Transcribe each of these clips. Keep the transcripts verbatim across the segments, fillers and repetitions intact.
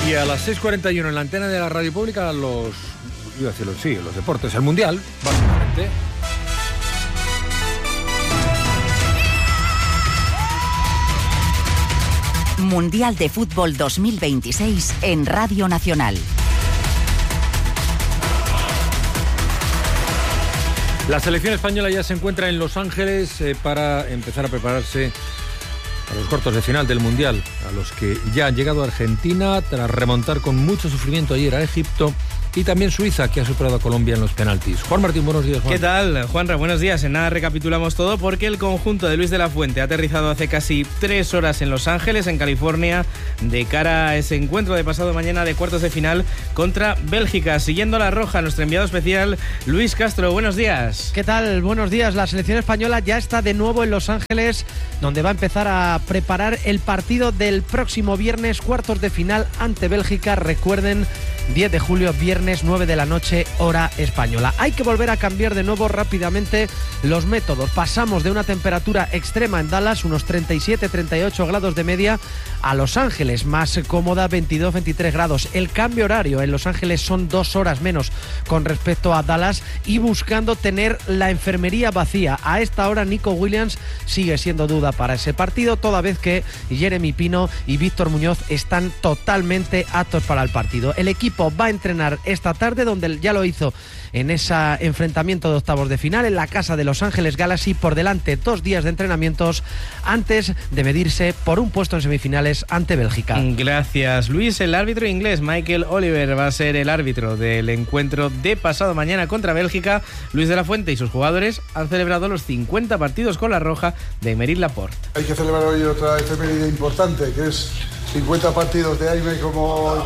Y a las seis cuarenta y uno en la antena de la radio pública, los, iba a decirlo, sí, los deportes, el Mundial, básicamente. Mundial de Fútbol dos mil veintiséis en Radio Nacional. La selección española ya se encuentra en Los Ángeles eh, para empezar a prepararse a los cuartos de final del Mundial, a los que ya han llegado a Argentina tras remontar con mucho sufrimiento ayer a Egipto, y también Suiza, que ha superado a Colombia en los penaltis. Juan Martín, buenos días, Juan. ¿Qué tal, Juanra? Buenos días. En nada recapitulamos todo porque el conjunto de Luis de la Fuente ha aterrizado hace casi tres horas en Los Ángeles, en California, de cara a ese encuentro de pasado mañana de cuartos de final contra Bélgica. Siguiendo la roja, nuestro enviado especial, Luis Castro. Buenos días. ¿Qué tal? Buenos días. La selección española ya está de nuevo en Los Ángeles, donde va a empezar a preparar el partido del próximo viernes, cuartos de final ante Bélgica. Recuerden, diez de julio, viernes, nueve de la noche, hora española. Hay que volver a cambiar de nuevo rápidamente los métodos. Pasamos de una temperatura extrema en Dallas, unos treinta y siete a treinta y ocho grados de media, a Los Ángeles, más cómoda, veintidós a veintitrés grados. El cambio horario en Los Ángeles son dos horas menos con respecto a Dallas, y buscando tener la enfermería vacía. A esta hora Nico Williams sigue siendo duda para ese partido, toda vez que Jeremy Pino y Víctor Muñoz están totalmente aptos para el partido. El equipo va a entrenar esta tarde, donde ya lo hizo en ese enfrentamiento de octavos de final en la casa de Los Ángeles Galaxy. Por delante, dos días de entrenamientos antes de medirse por un puesto en semifinales ante Bélgica. Gracias, Luis. El árbitro inglés Michael Oliver va a ser el árbitro del encuentro de pasado mañana contra Bélgica. Luis de la Fuente y sus jugadores han celebrado los cincuenta partidos con la roja de Aymeric Laporte. Hay que celebrar hoy otra efeméride importante, que es cincuenta partidos de Aime como...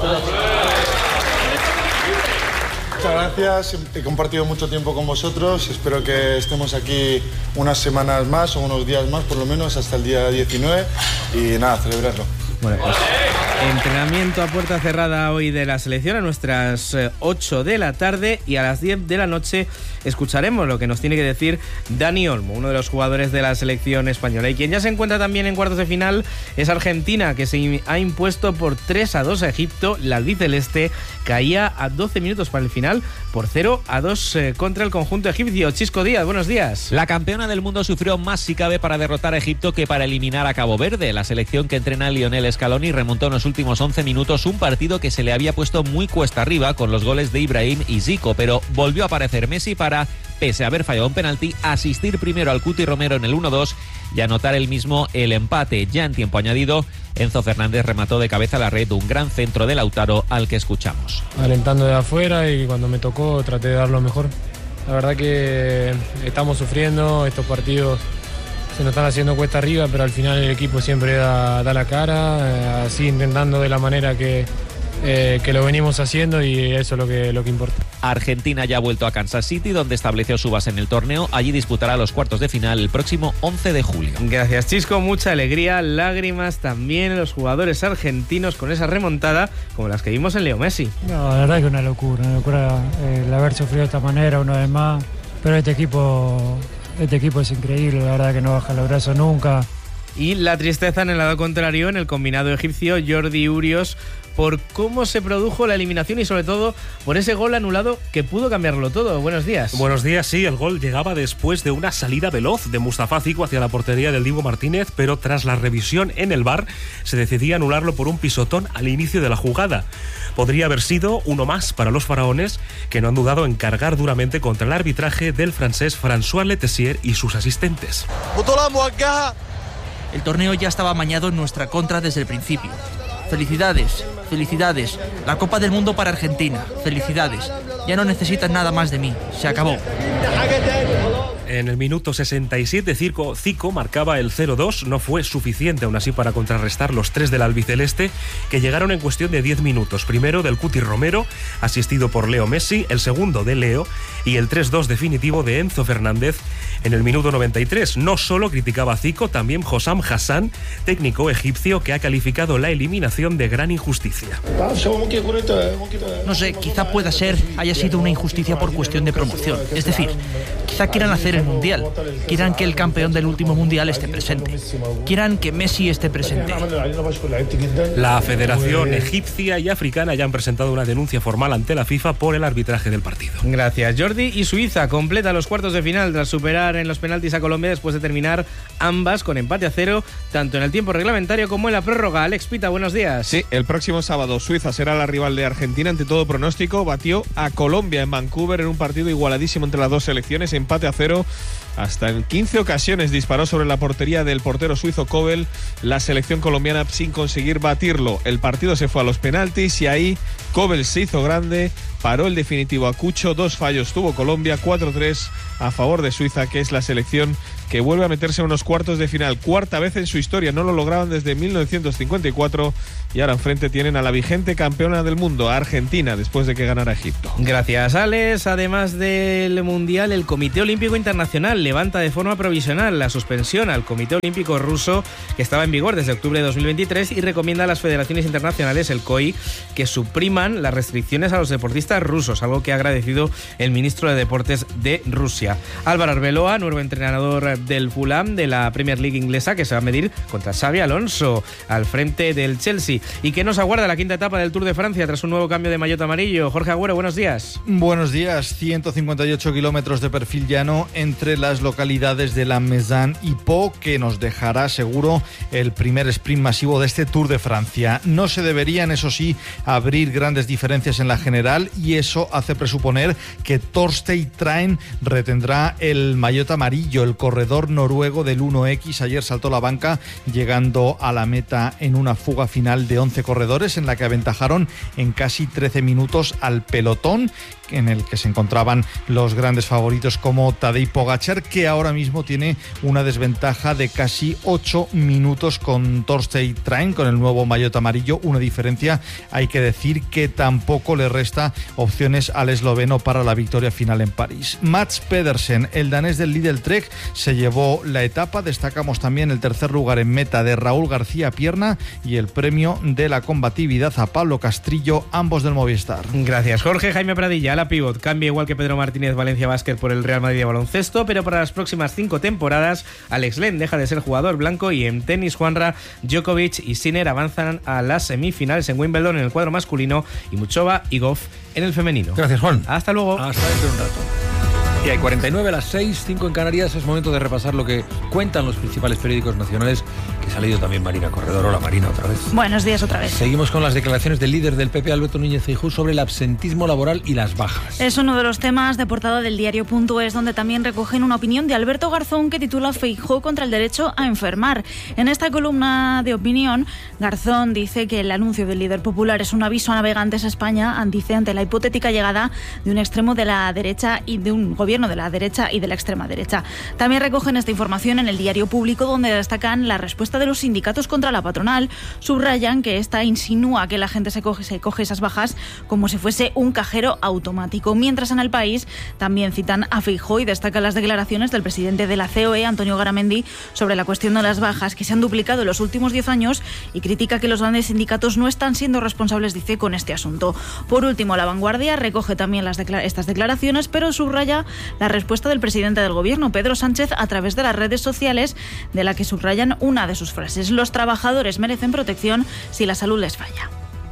Muchas gracias, he compartido mucho tiempo con vosotros, espero que estemos aquí unas semanas más o unos días más, por lo menos hasta el día diecinueve, y nada, celebrarlo. Bueno, pues, entrenamiento a puerta cerrada hoy de la selección a nuestras ocho de la tarde, y a las diez de la noche escucharemos lo que nos tiene que decir Dani Olmo, uno de los jugadores de la selección española. Y quien ya se encuentra también en cuartos de final es Argentina, que se ha impuesto por tres a dos a Egipto. La albiceleste caía a doce minutos para el final por cero a dos eh, contra el conjunto egipcio. Chisco Díaz, buenos días. La campeona del mundo sufrió más si cabe para derrotar a Egipto que para eliminar a Cabo Verde. La selección que entrena Lionel Scaloni remontó en los últimos once minutos un partido que se le había puesto muy cuesta arriba con los goles de Ibrahim y Zico, pero volvió a aparecer Messi para, pese a haber fallado un penalti, asistir primero al Cuti Romero en el uno dos y anotar el mismo el empate. Ya en tiempo añadido, Enzo Fernández remató de cabeza a la red un gran centro de Lautaro, al que escuchamos. Alentando de afuera, y cuando me tocó traté de dar lo mejor. La verdad que estamos sufriendo, estos partidos se nos están haciendo cuesta arriba, pero al final el equipo siempre da, da la cara, eh, así intentando de la manera que, eh, que lo venimos haciendo, y eso es lo que, lo que importa. Argentina ya ha vuelto a Kansas City, donde estableció su base en el torneo. Allí disputará los cuartos de final el próximo once de julio. Gracias, Chisco. Mucha alegría, lágrimas también en los jugadores argentinos con esa remontada, como las que vimos en Leo Messi. No, la verdad que una locura, una locura eh, el haber sufrido de esta manera una vez más, pero este equipo... Este equipo es increíble, la verdad que no baja los brazos nunca. Y la tristeza en el lado contrario, en el combinado egipcio, Jordi Urios, por cómo se produjo la eliminación y sobre todo por ese gol anulado que pudo cambiarlo todo. Buenos días. Buenos días, sí, el gol llegaba después de una salida veloz de Mustafa Zico hacia la portería del Dibu Martínez, pero tras la revisión en el V A R se decidía anularlo por un pisotón al inicio de la jugada. Podría haber sido uno más para los faraones, que no han dudado en cargar duramente contra el arbitraje del francés François Letessier y sus asistentes. El torneo ya estaba amañado en nuestra contra desde el principio. Felicidades, felicidades. La Copa del Mundo para Argentina. Felicidades. Ya no necesitan nada más de mí. Se acabó. En el minuto sesenta y siete, Zico, Zico marcaba el cero dos. No fue suficiente aún así para contrarrestar los tres del albiceleste, que llegaron en cuestión de diez minutos. Primero del Cuti Romero, asistido por Leo Messi, el segundo de Leo, y el tres dos definitivo de Enzo Fernández en el minuto noventa y tres. No solo criticaba a Zico, también Hossam Hassan, técnico egipcio, que ha calificado la eliminación de gran injusticia. No sé, quizá pueda ser, haya sido una injusticia por cuestión de promoción. Es decir, quizá quieran hacer el Mundial, quieran que el campeón del último Mundial esté presente, quieran que Messi esté presente. La Federación Egipcia y Africana ya han presentado una denuncia formal ante la FIFA por el arbitraje del partido. Gracias, Jordi. Y Suiza completa los cuartos de final tras superar en los penaltis a Colombia después de terminar ambas con empate a cero, tanto en el tiempo reglamentario como en la prórroga. Alex Pita, buenos días. Sí, el próximo sábado Suiza será la rival de Argentina. Ante todo pronóstico, batió a Colombia en Vancouver en un partido igualadísimo entre las dos selecciones, empate a cero. Hasta en quince ocasiones disparó sobre la portería del portero suizo Kobel la selección colombiana sin conseguir batirlo. El partido se fue a los penaltis y ahí Kobel se hizo grande, paró el definitivo a Cucho, dos fallos tuvo Colombia, cuatro tres a favor de Suiza, que es la selección que vuelve a meterse en unos cuartos de final. Cuarta vez en su historia, no lo lograban desde mil novecientos cincuenta y cuatro y ahora enfrente tienen a la vigente campeona del mundo, a Argentina, después de que ganara Egipto. Gracias, Alex. Además del Mundial, el Comité Olímpico Internacional levanta de forma provisional la suspensión al Comité Olímpico Ruso, que estaba en vigor desde octubre de dos mil veintitrés, y recomienda a las federaciones internacionales, el C O I, que supriman las restricciones a los deportistas rusos, algo que ha agradecido el ministro de Deportes de Rusia. Álvaro Arbeloa, nuevo entrenador del Fulham de la Premier League inglesa, que se va a medir contra Xabi Alonso al frente del Chelsea. ¿Y qué nos aguarda la quinta etapa del Tour de Francia tras un nuevo cambio de maillot amarillo? Jorge Agüero, buenos días. Buenos días. ciento cincuenta y ocho kilómetros de perfil llano entre las localidades de La Mézane y Pau, que nos dejará seguro el primer sprint masivo de este Tour de Francia. No se deberían, eso sí, abrir grandes diferencias en la general, y eso hace presuponer que Torstein Train retendrá el maillot amarillo. El corredor noruego del uno equis ayer saltó la banca, llegando a la meta en una fuga final de once corredores en la que aventajaron en casi trece minutos al pelotón, en el que se encontraban los grandes favoritos como Tadej Pogačar, que ahora mismo tiene una desventaja de casi ocho minutos con Torstein Train, con el nuevo maillot amarillo, una diferencia, hay que decir, que tampoco le resta opciones al esloveno para la victoria final en París. Mats Pedersen, el danés del Lidl Trek, se llevó la etapa. Destacamos también el tercer lugar en meta de Raúl García Pierna y el premio de la combatividad a Pablo Castrillo, ambos del Movistar. Gracias, Jorge. Jaime Pradilla, la pívot, cambia igual que Pedro Martínez Valencia Básquet por el Real Madrid de baloncesto, pero para las próximas cinco temporadas Alex Len deja de ser jugador blanco, y en tenis Juanra, Djokovic y Sinner avanzan a las semifinales en Wimbledon en el cuadro masculino, y Muchova y Goff en el femenino. Gracias, Juan. Hasta luego. Hasta dentro de un rato. Y hay cuarenta y nueve a las seis, cinco en Canarias. Es momento de repasar lo que cuentan los principales periódicos nacionales, que se ha leído también Marina Corredor. Hola, Marina, otra vez. Buenos días otra vez. Seguimos con las declaraciones del líder del P P, Alberto Núñez Feijóo, sobre el absentismo laboral y las bajas. Es uno de los temas de portada del diario punto es, donde también recogen una opinión de Alberto Garzón que titula Feijóo contra el derecho a enfermar. En esta columna de opinión, Garzón dice que el anuncio del líder popular es un aviso a navegantes a España, dice, ante la hipotética llegada de un extremo de la derecha y de un gobierno de la derecha y de la extrema derecha. También recogen esta información en el diario Público, donde destacan la respuesta de los sindicatos contra la patronal. Subrayan que esta insinúa que la gente se coge, se coge esas bajas como si fuese un cajero automático. Mientras en El País también citan a Feijóo y destacan las declaraciones del presidente de la C O E, Antonio Garamendi, sobre la cuestión de las bajas, que se han duplicado en los últimos diez años, y critica que los grandes sindicatos no están siendo responsables, dice, con este asunto. Por último, La Vanguardia recoge también las decla- estas declaraciones, pero subraya la respuesta del presidente del gobierno, Pedro Sánchez, a través de las redes sociales, de la que subrayan una de sus frases: los trabajadores merecen protección si la salud les falla.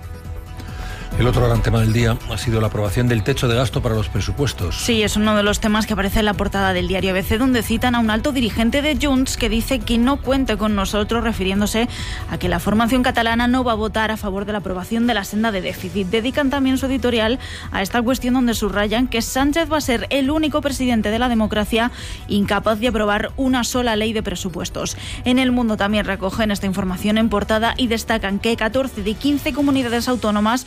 El otro gran tema del día ha sido la aprobación del techo de gasto para los presupuestos. Sí, es uno de los temas que aparece en la portada del diario A B C, donde citan a un alto dirigente de Junts que dice que no cuente con nosotros, refiriéndose a que la formación catalana no va a votar a favor de la aprobación de la senda de déficit. Dedican también su editorial a esta cuestión, donde subrayan que Sánchez va a ser el único presidente de la democracia incapaz de aprobar una sola ley de presupuestos. En El Mundo también recogen esta información en portada y destacan que catorce de quince comunidades autónomas van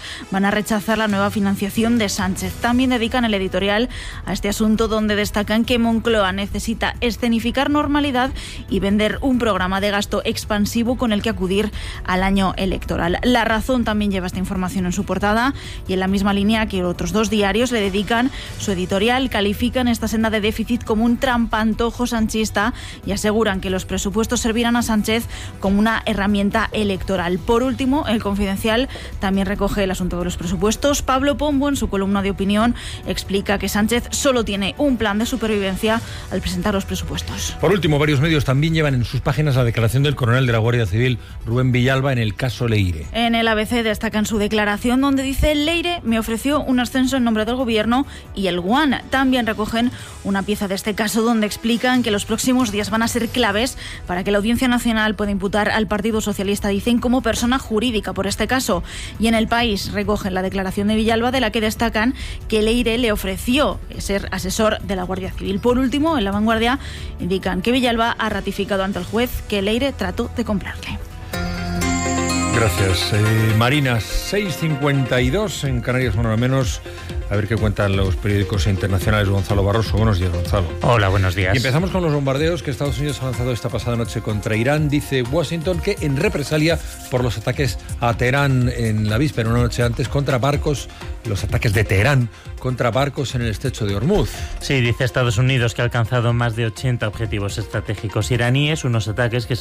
van a rechazar la nueva financiación de Sánchez. También dedican el editorial a este asunto, donde destacan que Moncloa necesita escenificar normalidad y vender un programa de gasto expansivo con el que acudir al año electoral. La Razón también lleva esta información en su portada y en la misma línea que otros dos diarios le dedican su editorial. Califican esta senda de déficit como un trampantojo sanchista y aseguran que los presupuestos servirán a Sánchez como una herramienta electoral. Por último, El Confidencial también recoge el asunto de los presupuestos. Pablo Pombo, en su columna de opinión, explica que Sánchez solo tiene un plan de supervivencia al presentar los presupuestos. Por último, varios medios también llevan en sus páginas la declaración del coronel de la Guardia Civil, Rubén Villalba, en el caso Leire. En el A B C destacan su declaración, donde dice: Leire me ofreció un ascenso en nombre del gobierno y el Guan. También recogen una pieza de este caso donde explican que los próximos días van a ser claves para que la Audiencia Nacional pueda imputar al Partido Socialista, dicen, como persona jurídica por este caso. Y en El País recogen la declaración de Villalba, de la que destacan que Leire le ofreció ser asesor de la Guardia Civil. Por último, en La Vanguardia indican que Villalba ha ratificado ante el juez que Leire trató de comprarle. Gracias. Eh, Marina, seis cincuenta y dos en Canarias, una hora menos. A ver qué cuentan los periódicos internacionales. Gonzalo Barroso, buenos días, Gonzalo. Hola, buenos días. Y empezamos con los bombardeos que Estados Unidos ha lanzado esta pasada noche contra Irán. Dice Washington que en represalia por los ataques a Teherán en la víspera, una noche antes, contra barcos, los ataques de Teherán contra barcos en el estrecho de Hormuz. Sí, dice Estados Unidos que ha alcanzado más de ochenta objetivos estratégicos iraníes, unos ataques que se